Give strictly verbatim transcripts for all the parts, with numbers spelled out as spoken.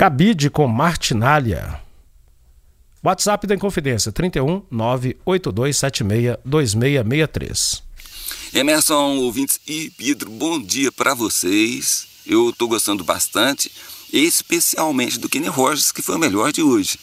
Cabide com Martinália. WhatsApp da Inconfidência, trinta e um, nove oito dois sete seis, dois seis seis três. Emerson, ouvintes e Pedro, bom dia para vocês. Eu estou gostando bastante, especialmente do Kenny Rogers, que foi o melhor de hoje.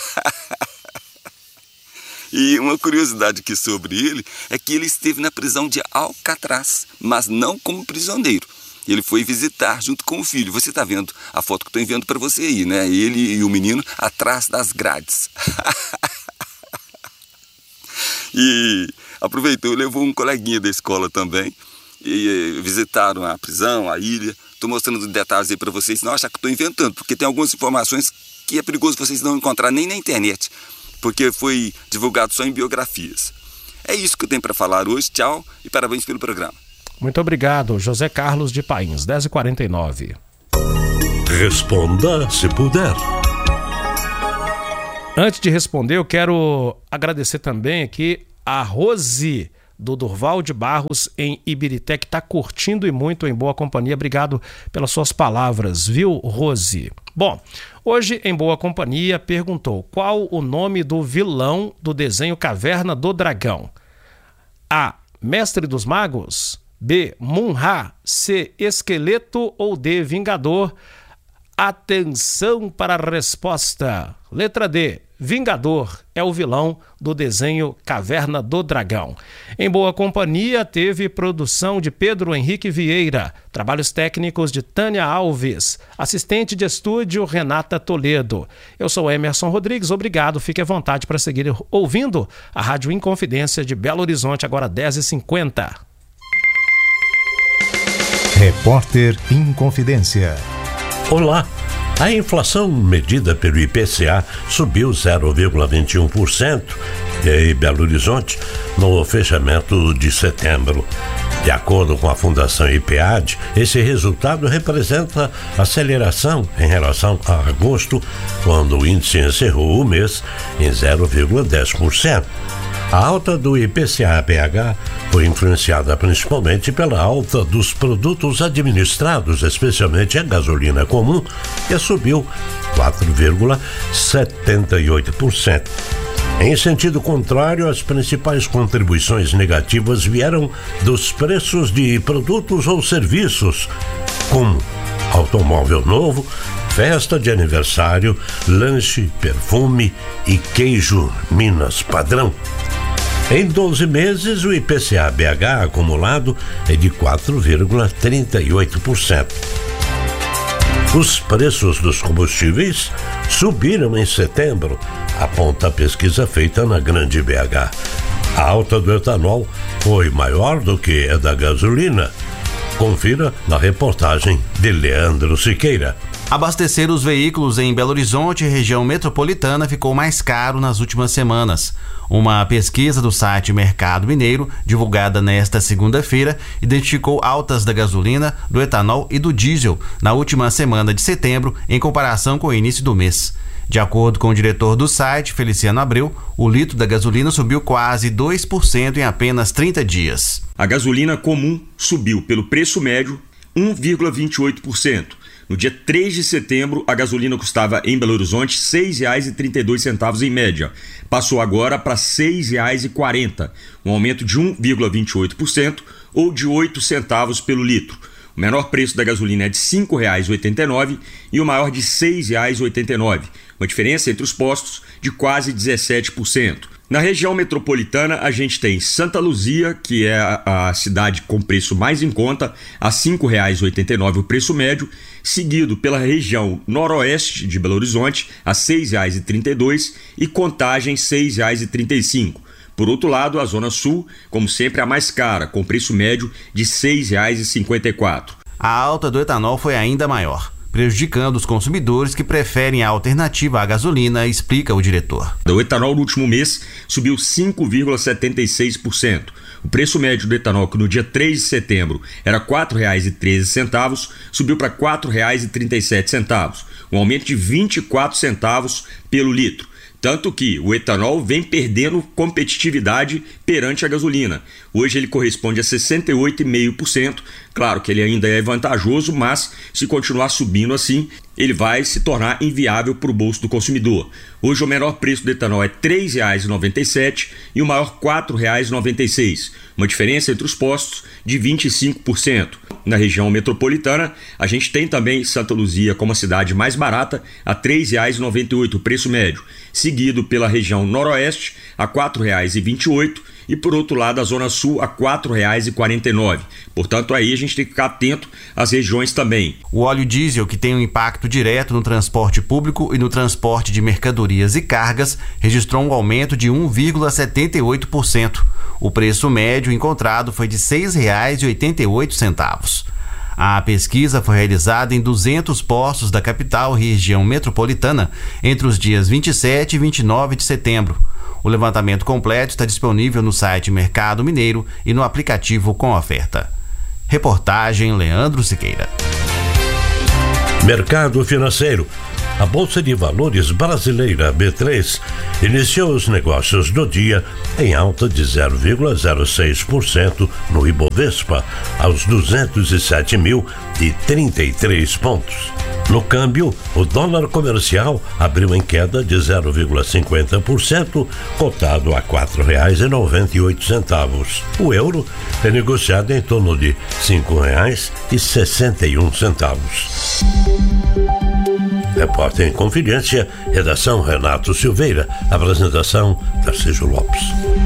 E uma curiosidade aqui sobre ele é que ele esteve na prisão de Alcatraz, mas não como prisioneiro. Ele foi visitar junto com o filho. Você está vendo a foto que estou enviando para você aí, né? Ele e o menino atrás das grades. E aproveitou, levou um coleguinha da escola também. E visitaram a prisão, a ilha. Estou mostrando detalhes aí para vocês. Não achar que estou inventando, porque tem algumas informações que é perigoso vocês não encontrar nem na internet, porque foi divulgado só em biografias. É isso que eu tenho para falar hoje. Tchau e parabéns pelo programa. Muito obrigado, José Carlos de Pains, dez e quarenta e nove. Responda se puder. Antes de responder, eu quero agradecer também aqui a Rose, do Durval de Barros, em Ibirité, que está curtindo e muito em Boa Companhia. Obrigado pelas suas palavras, viu, Rose? Bom, hoje em Boa Companhia perguntou qual o nome do vilão do desenho Caverna do Dragão. A. Mestre dos Magos. B. Mun-Ra. C. Esqueleto ou D. Vingador? Atenção para a resposta. Letra D. Vingador é o vilão do desenho Caverna do Dragão. Em Boa Companhia teve produção de Pedro Henrique Vieira, trabalhos técnicos de Tânia Alves, assistente de estúdio Renata Toledo. Eu sou Emerson Rodrigues, obrigado, fique à vontade para seguir ouvindo a Rádio Inconfidência de Belo Horizonte, agora dez e cinquenta. Repórter Inconfidência. Olá! A inflação medida pelo I P C A subiu zero vírgula vinte e um por cento em Belo Horizonte no fechamento de setembro. De acordo com a Fundação I P A D, esse resultado representa aceleração em relação a agosto, quando o índice encerrou o mês em zero vírgula dez por cento. A alta do I P C A B H foi influenciada principalmente pela alta dos produtos administrados, especialmente a gasolina comum, que subiu quatro vírgula setenta e oito por cento. Em sentido contrário, as principais contribuições negativas vieram dos preços de produtos ou serviços, como automóvel novo, festa de aniversário, lanche, perfume e queijo Minas Padrão. Em doze meses, o I P C A B H acumulado é de quatro vírgula trinta e oito por cento. Os preços dos combustíveis subiram em setembro, aponta a pesquisa feita na Grande B H. A alta do etanol foi maior do que a da gasolina. Confira na reportagem de Leandro Siqueira. Abastecer os veículos em Belo Horizonte e região metropolitana ficou mais caro nas últimas semanas. Uma pesquisa do site Mercado Mineiro, divulgada nesta segunda-feira, identificou altas da gasolina, do etanol e do diesel na última semana de setembro, em comparação com o início do mês. De acordo com o diretor do site, Feliciano Abreu, o litro da gasolina subiu quase dois por cento em apenas trinta dias. A gasolina comum subiu pelo preço médio um vírgula vinte e oito por cento. No dia três de setembro, a gasolina custava em Belo Horizonte seis reais e trinta e dois centavos em média. Passou agora para seis reais e quarenta centavos, um aumento de um vírgula vinte e oito por cento ou de oito centavos pelo litro. O menor preço da gasolina é de cinco reais e oitenta e nove centavos e o maior de seis reais e oitenta e nove centavos, uma diferença entre os postos de quase dezessete por cento. Na região metropolitana, a gente tem Santa Luzia, que é a, a cidade com preço mais em conta, a cinco reais e oitenta e nove centavos o preço médio, seguido pela região noroeste de Belo Horizonte, a seis reais e trinta e dois centavos e Contagem, seis reais e trinta e cinco centavos. Por outro lado, a Zona Sul, como sempre, a mais cara, com preço médio de seis reais e cinquenta e quatro centavos. A alta do etanol foi ainda maior, prejudicando os consumidores que preferem a alternativa à gasolina, explica o diretor. O etanol no último mês subiu cinco vírgula setenta e seis por cento. O preço médio do etanol, que no dia três de setembro era quatro reais e treze centavos, subiu para quatro reais e trinta e sete centavos, um aumento de vinte e quatro centavos pelo litro. Tanto que o etanol vem perdendo competitividade perante a gasolina. Hoje ele corresponde a sessenta e oito vírgula cinco por cento. Claro que ele ainda é vantajoso, mas se continuar subindo assim, ele vai se tornar inviável para o bolso do consumidor. Hoje o menor preço do etanol é três reais e noventa e sete centavos e o maior quatro reais e noventa e seis centavos. Uma diferença entre os postos de vinte e cinco por cento. Na região metropolitana, a gente tem também Santa Luzia como a cidade mais barata, a três reais e noventa e oito centavos, o preço médio, seguido pela região noroeste a quatro reais e vinte e oito centavos e por outro lado a zona sul a quatro reais e quarenta e nove centavos. Portanto, aí a gente tem que ficar atento às regiões também. O óleo diesel, que tem um impacto direto no transporte público e no transporte de mercadorias e cargas, registrou um aumento de um vírgula setenta e oito por cento. O preço médio encontrado foi de seis reais e oitenta e oito centavos. A pesquisa foi realizada em duzentos postos da capital e região metropolitana entre os dias vinte e sete e vinte e nove de setembro. O levantamento completo está disponível no site Mercado Mineiro e no aplicativo Com Oferta. Reportagem Leandro Siqueira. Mercado financeiro. A Bolsa de Valores brasileira B três iniciou os negócios do dia em alta de zero vírgula zero seis por cento no Ibovespa, aos duzentos e sete mil e trinta e três pontos. No câmbio, o dólar comercial abriu em queda de zero vírgula cinquenta por cento, cotado a quatro reais e noventa e oito centavos. O euro é negociado em torno de cinco reais e sessenta e um centavos. Repórter em Confidência, redação Renato Silveira, apresentação Tarcísio Lopes.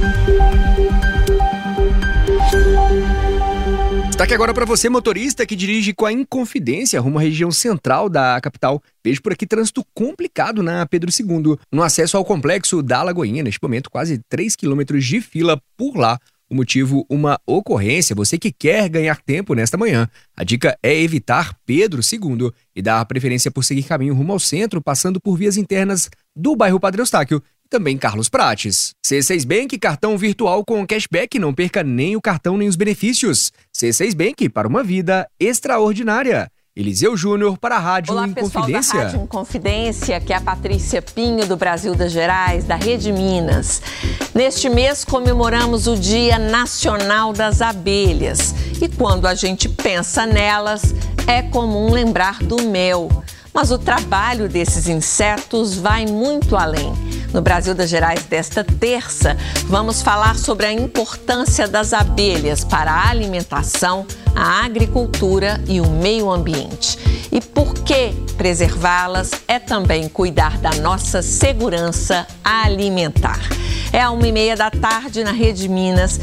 Destaque agora para você, motorista que dirige com a Inconfidência rumo à região central da capital. Vejo por aqui trânsito complicado na Pedro segundo, no acesso ao complexo da Lagoinha. Neste momento, quase três quilômetros de fila por lá. O motivo, uma ocorrência. Você que quer ganhar tempo nesta manhã, a dica é evitar Pedro segundo e dar preferência por seguir caminho rumo ao centro, passando por vias internas do bairro Padre Eustáquio e também Carlos Prates. C seis Bank, cartão virtual com cashback, não perca nem o cartão nem os benefícios. C seis Bank, para uma vida extraordinária. Eliseu Júnior para a Rádio Olá, Inconfidência. Olá, pessoal da Rádio Inconfidência, que é a Patrícia Pinho, do Brasil das Gerais, da Rede Minas. Neste mês comemoramos o Dia Nacional das Abelhas. E quando a gente pensa nelas, é comum lembrar do mel. Mas o trabalho desses insetos vai muito além. No Brasil das Gerais desta terça, vamos falar sobre a importância das abelhas para a alimentação, a agricultura e o meio ambiente. E por que preservá-las é também cuidar da nossa segurança alimentar. É a uma e meia da tarde na Rede Minas